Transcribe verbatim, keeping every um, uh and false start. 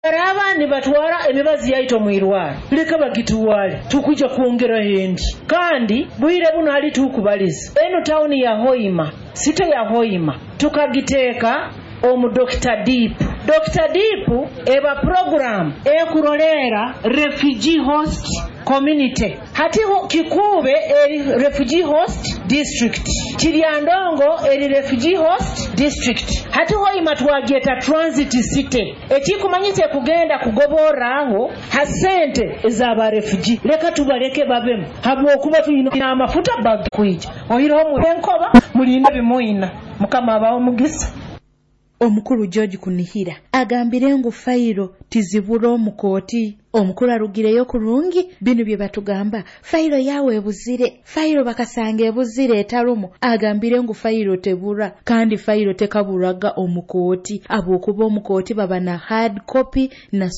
Araba ni batwara emibazi yaito mwirwara leka bagituwale tukuja kuongera hendi kandi bwire buno ali tukubaliza eno town ya Hoima site ya Hoima tukagiteeka omu Doctor Deep Doctor Deep eba program ekurolera refugee host community hatiho kikube eri refugee host district Kiryandongo eri refugee host district hatiho imatwageta transit city ekikumanyise kugenda kugoboraho hasente ezaba refugee leka tubaleke babemu habo kuba tuyina amafuta bag kwija oyiro mu enkoba mulinda bimoyina mukama abawo mugisa. Omukulu George Kunihira agambire ngu fayiro tizibura omukooti omukulu arugireyo kurungi bino bye batugamba fayiro yawe ebuzire fayiro bakasanga ebuzire etalumu agambire ngu fayiro tebura kandi fayiro tekaburaga omukooti abokuba omukooti baba na hard copy na